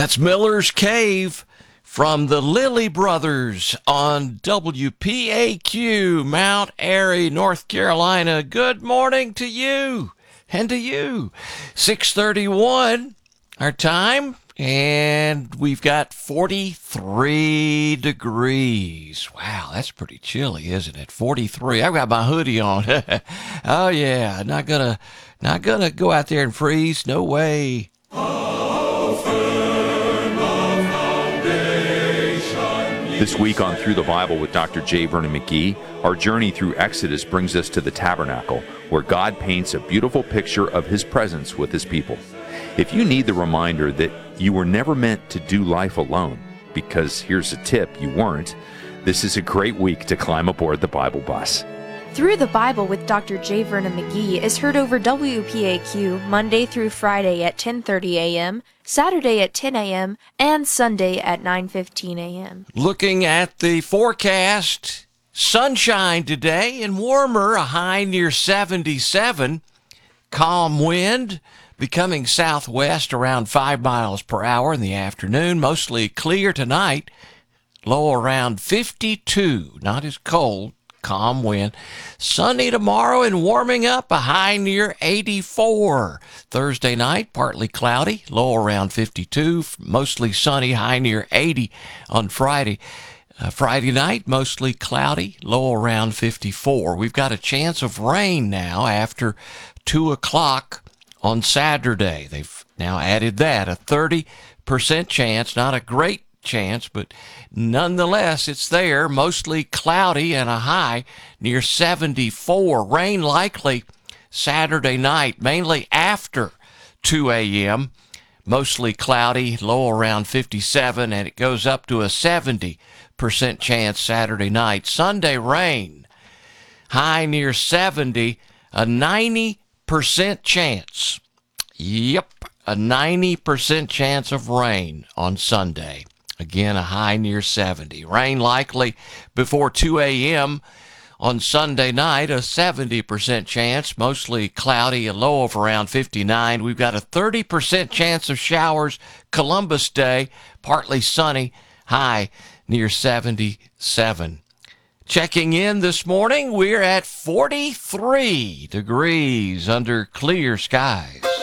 That's Miller's Cave from the Lilly Brothers on WPAQ, Mount Airy, North Carolina. Good morning to you and to you. 6:31, our time, and we've got 43 degrees. Wow, that's pretty chilly, isn't it? 43. I've got my hoodie on. Oh yeah, not gonna go out there and freeze. No way. This week on Through the Bible with Dr. J. Vernon McGee, our journey through Exodus brings us to the tabernacle, where God paints a beautiful picture of his presence with his people. If you need the reminder that you were never meant to do life alone, because here's a tip, you weren't, this is a great week to climb aboard the Bible bus. Through the Bible with Dr. J. Vernon McGee is heard over WPAQ Monday through Friday at 10:30 a.m., Saturday at 10 a.m., and Sunday at 9:15 a.m. Looking at the forecast, sunshine today and warmer, a high near 77. Calm wind becoming southwest around 5 miles per hour in the afternoon. Mostly clear tonight, low around 52. Not as cold. Calm wind. Sunny tomorrow and warming up, a high near 84. Thursday night, partly cloudy, low around 52. Mostly sunny, high near 80 on Friday. Friday night, mostly cloudy, low around 54. We've got a chance of rain now after 2 o'clock on Saturday. They've now added that, a 30% chance, not a great chance, but nonetheless it's there. Mostly cloudy and a high near 74. Rain likely Saturday night, mainly after 2 a.m. Mostly cloudy, low around 57, and it goes up to a 70% chance Saturday night. Sunday rain, high near 70, a 90% chance. Yep, a 90% chance of rain on Sunday. Again, a high near 70. Rain likely before 2 a.m. on Sunday night, a 70% chance, mostly cloudy, a low of around 59. We've got a 30% chance of showers Columbus Day, partly sunny, high near 77. Checking in this morning, we're at 43 degrees under clear skies.